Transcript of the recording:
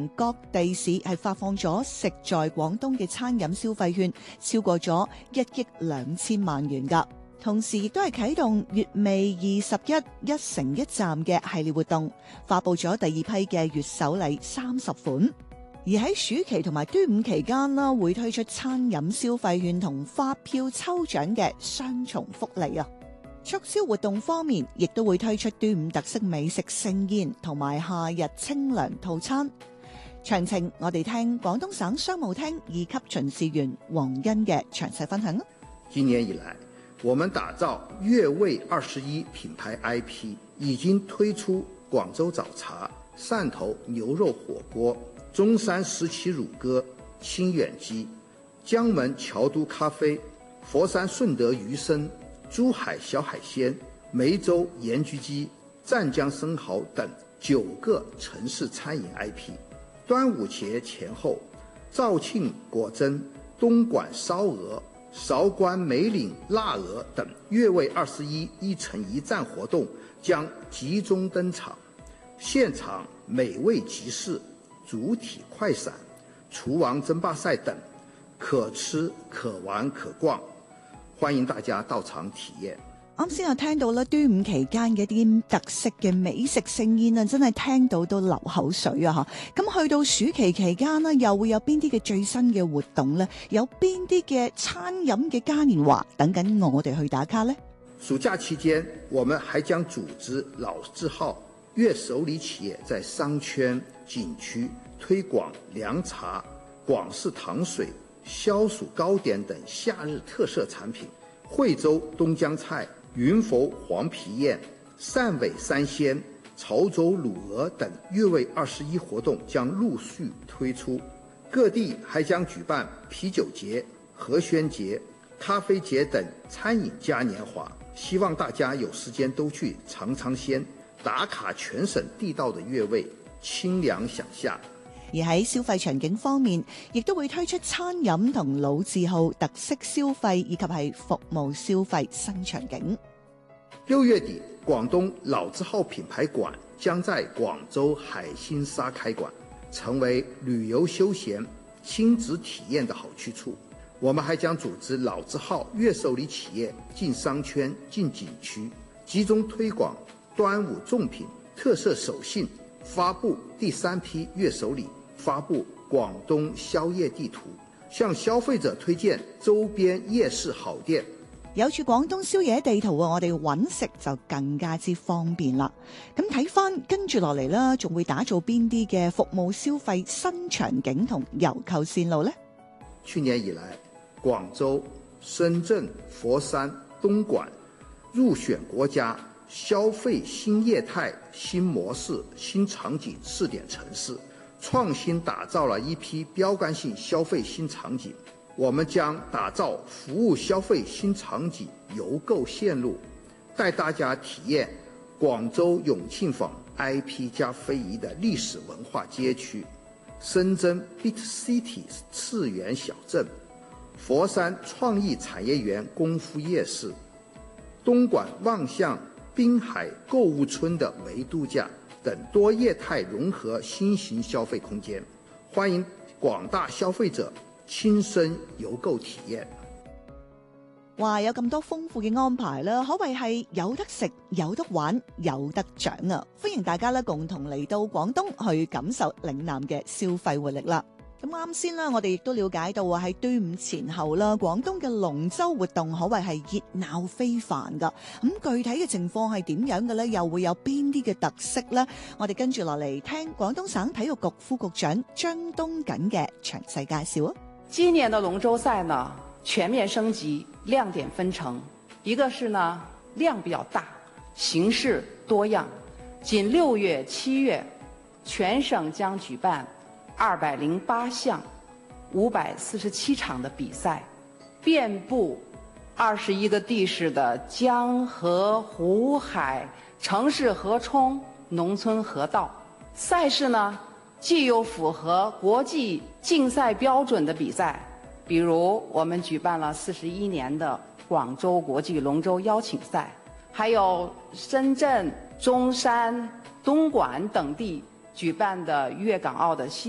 各地市係發放咗食在廣東嘅餐飲消費券，超過咗1億2千萬元㗎。同時亦都係啟動粵味21一城一站嘅系列活動，發佈咗第二批嘅粵手禮30款。而喺暑期同埋端午期間啦，會推出餐飲消費券同發票抽獎嘅雙重福利啊！促銷活動方面，亦都會推出端午特色美食盛宴同埋夏日清涼套餐。詳情我哋聽廣東省商務廳2級巡視員黃欣嘅詳細分享啦。 今年以來，我們打造粵味21品牌 IP， 已經推出廣州早茶、汕頭牛肉火鍋、中山17乳鴿、清遠雞、江門橋都咖啡、佛山順德魚生、珠海小海鮮、梅州鹽焗雞、湛江生蠔等9個城市餐飲 IP。端午節前後，肇慶果珍、東莞燒鵝、韶關梅嶺臘鵝等粵味21一城一站活動將集中登場，現場美味集市、主體快閃、廚王爭霸賽等，可吃可玩可逛，歡迎大家到場體驗。 啱先我聽到啦，端午期間嘅啲特色嘅美食盛宴啊，真係聽到都流口水啊！嚇，咁去到暑期期間呢，又會有邊啲嘅最新嘅活動呢？有邊啲嘅餐飲嘅嘉年華等緊我哋去打卡呢？ 暑假期間，我們還將組織老字號粵手禮企業在商圈、景區推廣涼茶、廣式糖水、消暑糕點等夏日特色產品。惠州東江菜、雲浮黃皮宴、汕尾三鮮、潮州滷鵝等粵味21活動將陸續推出，各地還將舉辦啤酒節、荷宣節、咖啡節等餐飲嘉年華，希望大家有時間都去嘗嘗鮮，打卡全省地道的粵味，清涼享夏。 而喺消費場景方面，亦都會推出餐飲同老字號特色消費以及係服務消費新場景。 6月底，廣東老字號品牌館將在廣州海心沙開館，成為旅遊休閒、親子體驗的好去處。我們還將組織老字號粵手禮企業進商圈、進景區，集中推廣端午粽品、特色手信，發布第3批粵手禮，發布廣東宵夜地圖，向消費者推薦周邊夜市好店。 有住廣東宵夜地圖我哋揾食就更加之方便啦。咁睇翻跟住落嚟啦，仲會打造邊啲嘅服務消費新場景同遊購線路呢？ 去年以來，廣州、深圳、佛山、東莞入選國家消費新業態、新模式、新場景試點城市，創新打造了一批標杆性消費新場景。我們將打造服務消費新場景遊購線路，帶大家體驗廣州永慶坊 IP 加非遺的歷史文化街區，深圳 Bit City 次元小鎮，佛山創意產業園功夫夜市，東莞望向濱海購物村的微度假等多業態融合新型消費空間，歡迎廣大消費者親身遊購體驗。 哇！有咁多豐富嘅安排啦，可謂係有得食、有得玩、有得獎啊！歡迎大家咧共同嚟到廣東去感受嶺南嘅消費活力啦。咁啱先啦，我哋亦都了解到喺端午前後啦，廣東嘅龍舟活動可謂係熱鬧非凡噶。咁具體嘅情況係點樣嘅呢？又會有邊啲嘅特色呢？我哋跟住落嚟聽廣東省體育局副局長張東錦嘅詳細介紹啊！ 今年的龍舟賽呢，全面升級，亮點紛呈。一個是呢量比較大，形式多樣。僅6月、7月，全省將舉辦208項、547場的比賽，遍布21個地市的江河湖海、城市河涌、農村河道。賽事呢，既有符合國際競賽標準的比賽，比如我們舉辦了41年的廣州國際龍舟邀請賽，還有深圳、中山、東莞等地舉辦的粵港澳的